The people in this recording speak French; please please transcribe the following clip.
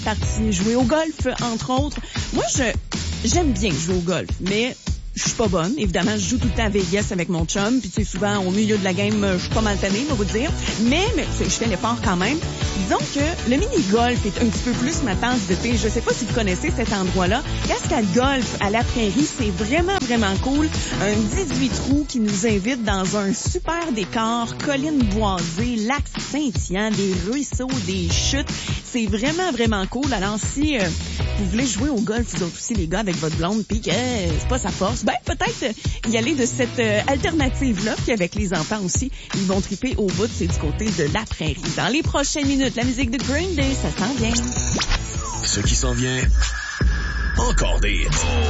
partie jouer au golf, entre autres. Moi, j'aime bien jouer au golf, mais je suis pas bonne. Évidemment, je joue tout le temps à Vegas avec mon chum, puis tu sais, souvent, au milieu de la game, je suis pas mal tannée, on va vous dire. Mais je fais l'effort quand même. Disons que le mini-golf est un petit peu plus ma tasse de thé. Je sais pas si vous connaissez cet endroit-là. Cascade Golf à la Prairie, c'est vraiment, vraiment cool. Un 18 trous qui nous invite dans un super décor, collines boisées, lac scintillant, des ruisseaux, des chutes. C'est vraiment, vraiment cool. Alors, si vous voulez jouer au golf, vous autres aussi, les gars, avec votre blonde, puis que c'est pas sa force, ben peut-être y aller de cette alternative-là, puis avec les enfants aussi, ils vont triper au bout, c'est du côté de la Prairie. Dans les prochaines minutes, la musique de Green Day, ça s'en vient. Ce qui s'en vient, encore des hits.